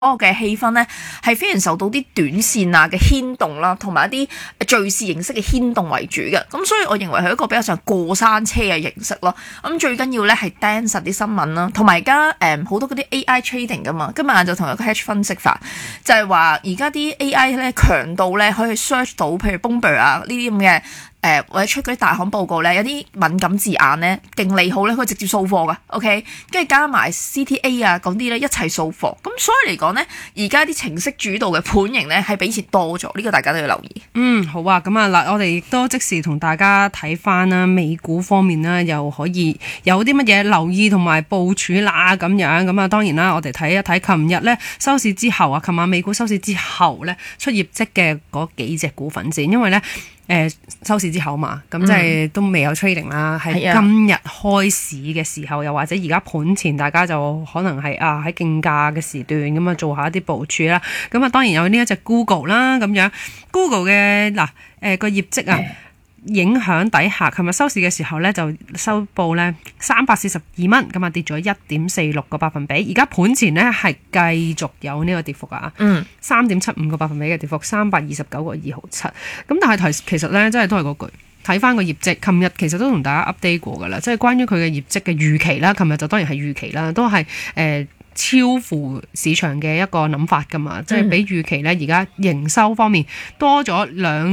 嘅氣氛咧係非常受到啲短線啊嘅牽動啦，同埋一啲敘事形式嘅牽動為主嘅。咁所以我認為係一個比較上過山車嘅形式咯。咁最緊要咧係釘實啲新聞啦，同埋而家好多嗰啲 AI trading 噶嘛。今日晏晝同一個 hedge fund 食飯，就係話而家啲 AI 咧強到咧可以 search 到，譬如 Bloomberg 啊呢啲咁嘅。或者出嗰啲大行報告咧，有啲敏感字眼咧，勁利好咧，佢直接掃貨噶，OK， 跟住加埋 CTA 啊嗰啲咧一齊掃貨，咁所以嚟講咧，而家啲程式主導嘅盤型咧係比以前多咗，呢個大家都要留意。 好啊，咁啊嗱，我哋亦都即時同大家睇翻啦，美股方面啦，又可以有啲乜嘢留意同埋部署啦咁樣，咁啊當然啦，我哋睇一睇琴日咧收市之後啊，琴晚美股收市之後咧出業績嘅嗰幾隻股份先，因為咧。收市之後嘛，咁即係都未有 trading 啦，係今日開市嘅時候，又或者而家盤前，大家就可能係喺競價嘅時段咁啊，做下一啲部署啦。咁啊，當然有呢一隻 Google 啦，咁樣 Google 嘅個業績啊。影響底下，琴日收市嘅時候咧就收報咧342蚊，咁啊跌咗1.46個百分比。而家盤前咧係繼續有呢個跌幅啊，3.75個百分比嘅跌幅，329個2毫7。咁但係其實咧真係都係嗰句，睇翻個業績。琴日其實都同大家 update 過噶啦，即係關於佢嘅業績嘅預期啦。琴日就當然係預期啦，都係超乎市場嘅一個諗法噶嘛，即係比預期咧而家營收方面多咗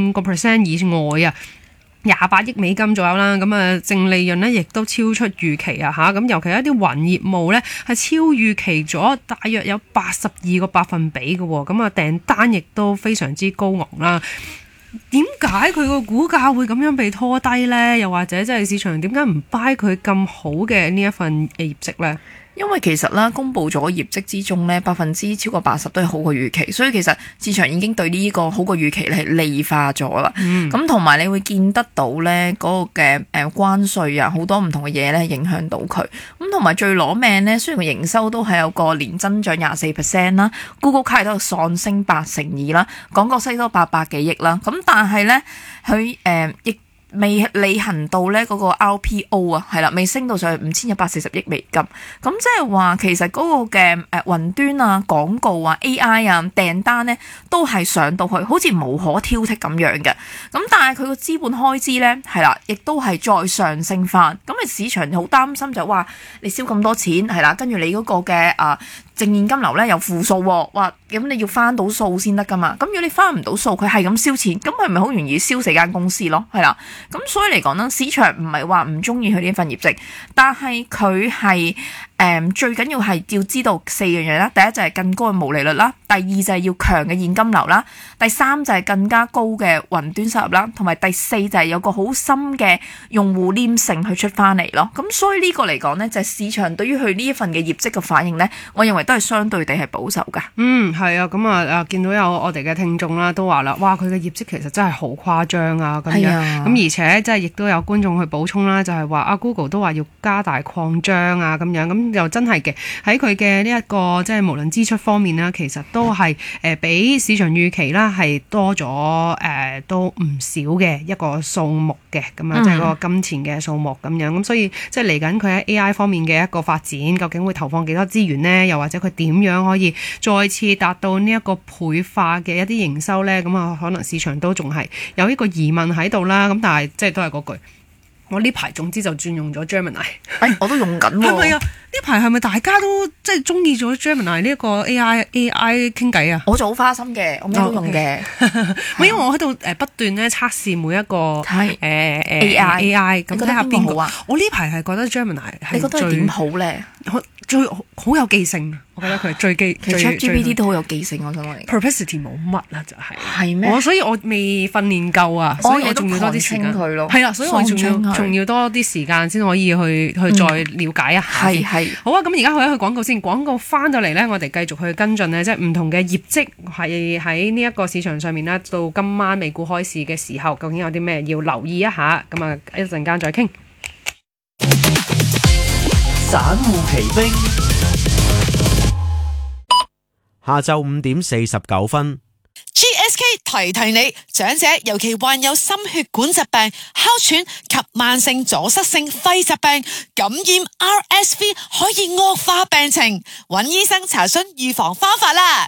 2% 以外啊。28億美金左右啦，咁啊淨利潤咧亦都超出預期啊嚇，咁尤其一啲雲業務咧係超預期咗，大約有82個百分比嘅喎，咁啊訂單亦都非常之高昂啦。點解佢個股價會咁樣被拖低咧？又或者即係市場點解唔 buy 佢咁好嘅呢一份業績咧？ 因為其實啦，公布咗業績之中咧，超過80%都係好過預期，所以其實市場已經對呢個好過預期係利化咗啦。咁同埋你會見得到咧嗰個嘅關稅啊，好多唔同嘅嘢咧影響到佢。咁同埋最攞命咧，雖然個營收都係有個年增長24%啦，Google 卡亦都上升82%啦，廣告收多800幾億啦。咁但係咧佢亦未履行到咧嗰個 RPO 啊，係啦，未升到上去5140億美金。咁即係話其實嗰個嘅雲端啊、廣告啊、AI 啊訂單咧都係上到去，好似無可挑剔咁樣嘅。咁但係佢個資本開支咧係啦，亦都係再上升翻。咁市場好擔心就話你燒咁多錢係啦，跟住你嗰個嘅淨現金流咧有負數喎，哇！咁你要翻到數先得噶嘛？咁如果你翻唔到數，佢係咁燒錢，咁佢咪好容易燒死間公司咯？係啦，咁所以嚟講呢，市場唔係話唔中意佢呢份業績，但係佢係最緊要係要知道4樣嘢啦。第一就係更高嘅毛利率啦，第二就係要強嘅現金流啦，第三就係更加高嘅雲端收入啦，同埋第四就係有個好深嘅用戶黏性去出翻嚟咯。咁所以呢個嚟講呢，就係市場對於佢呢一份嘅業績嘅反應呢，我認為都係相對地係保守噶。 係啊，咁啊見到有我哋嘅聽眾啦，都話啦，哇，佢嘅業績其實真係好誇張啊咁樣。咁而且即係亦都有觀眾去補充啦，就係話Google 都話要加大擴張啊咁樣，咁又真係嘅喺佢嘅呢一個即係無論支出方面啦，其實都係比市場預期啦係多咗都唔少嘅一個數目嘅，咁啊即係嗰個金錢嘅數目咁樣。咁所以即係嚟緊佢喺 AI 方面嘅一個發展，究竟會投放幾多資源呢？又或者佢點樣可以再次達到呢一個倍化嘅一啲營收呢？咁啊可能市場都仲係有一個疑問喺度啦。咁但係即係都係嗰句，我呢排總之就轉用咗 Gemini， 我都用緊喎。 係咪啊？呢排係咪大家都即係中意咗 Gemini 呢一個 AI 傾偈啊？ 我就好花心嘅，我咩都用嘅。 因為我喺度不斷咧測試每一個AI，咁睇下邊個好啊？我呢排係覺得 Gemini 係你覺得點好咧？ 最好有記性，我覺得佢最記。 其實 ChatGPT 都好有記性，我想講。 Perplexity 冇乜啦，就係。係咩？ 所以我未訓練夠啊，所以我仲要多啲時間。係啦，所以我仲要多啲時間先可以去再了解一下。係。好啊，咁而家去一去廣告先，廣告翻到嚟咧，我哋繼續去跟進咧，即係唔同嘅業績係喺呢一個市場上面咧，到今晚美股開市嘅時候，究竟有啲咩要留意一下？咁啊，一陣間再傾。 散戶奇兵，下晝5點49分。 提提你，長者尤其患有心血管疾病、哮喘及慢性阻塞性肺疾病，感染 RSV 可以惡化病情，揾醫生查詢預防方法啦。